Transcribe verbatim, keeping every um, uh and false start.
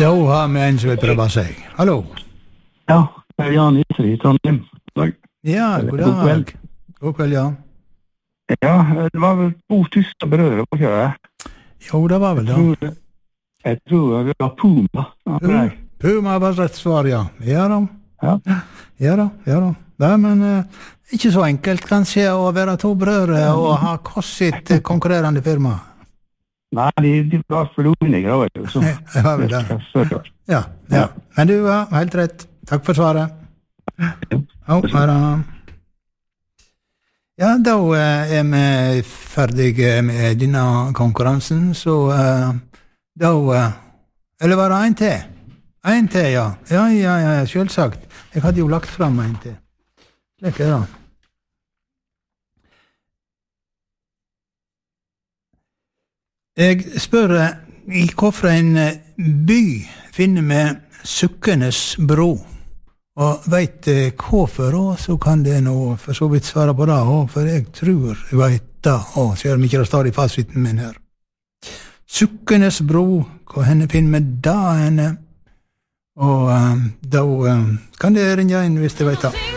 Da har vi en som vil prøve seg. Hallo. Ja, det er Jan Iser i Trondheim. Dag. Ja, god God kveld. dag. God kveld, ja. Ja, det var vel to tyske brødre på kjøret. Jo, det var vel Jeg det. tror, jeg tror det var Puma. Ja, nei. Puma var rett svar, ja. Ja da. Ja. Ja da, ja da. Nei, men eh, ikke så enkelt kanskje å være to brødre og ha hver sitt eh, konkurrerende firma. Nei, de, de var forlovinninger, vet du. Så, Det var vel det. så, Ja, ja. Men du har helt rett. Takk for svaret. Ja, her da. Ja, da eh, er vi ferdige med denne konkurransen, så eh, da eh, eller var det en til? En til, ja. Ja, ja, ja, selvsagt. Jeg hadde jo lagt fram en til. Slik er det. Jeg spør eh, i hvorfor by finner vi Sukkenes bro, og vet eh, hvorfor, og så kan det nå for så vidt svare på det, og for jeg tror jeg vet det, og så gjør vi ikke det stadig fasiten min her. Sukkenes bro, hvor henne finner vi da henne, og um, da um, kan det ringe inn hvis det vet det.